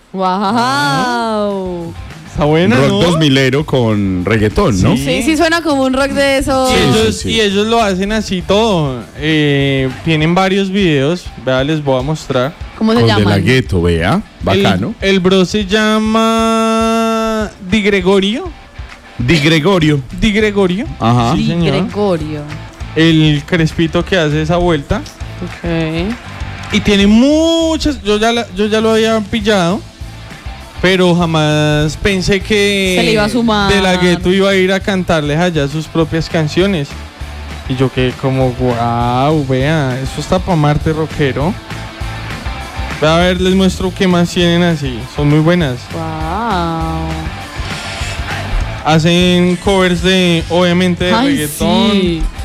Wow. Está buena, rock ¿no? 2000ero con reggaetón, ¿no? Sí, suena como un rock de esos. Y ellos lo hacen así todo. Tienen varios videos. Vea, les voy a mostrar. ¿Cómo se Con De La llaman? Ghetto, vea. Bacano. El bro se llama Di Gregorio. Di Gregorio. Di Gregorio. Ajá. Sí, Di señor. Gregorio. El crespito que hace esa vuelta. Ok. Y tiene muchas. Yo ya lo había pillado. Pero jamás pensé que Se le iba a sumar. De La Ghetto iba a ir a cantarles allá sus propias canciones. Y yo quedé como, wow, vea, eso está para Marte rockero. A ver, les muestro qué más tienen así. Son muy buenas. Wow. Hacen covers de, obviamente, de reggaetón. Sí.